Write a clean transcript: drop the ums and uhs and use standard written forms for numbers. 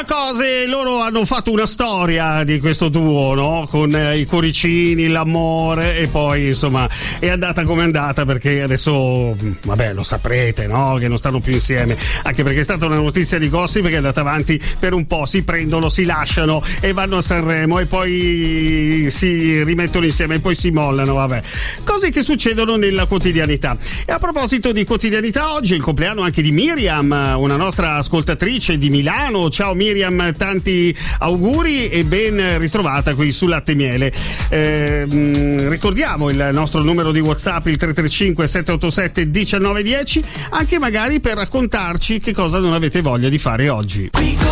Prima cose, loro hanno fatto una storia di questo duo, no? Con i cuoricini, l'amore, e poi insomma è andata come è andata, perché adesso vabbè lo saprete, no? Che non stanno più insieme, anche perché è stata una notizia di gossip che è andata avanti per un po', si prendono, si lasciano e vanno a Sanremo e poi si rimettono insieme e poi si mollano, vabbè, cose che succedono nella quotidianità. E a proposito di quotidianità, oggi è il compleanno anche di Miriam, una nostra ascoltatrice di Milano. Ciao Miriam, tanti auguri e ben ritrovata qui su Latte e Miele. Ricordiamo il nostro numero di WhatsApp, il 335 787 1910, anche magari per raccontarci che cosa non avete voglia di fare oggi.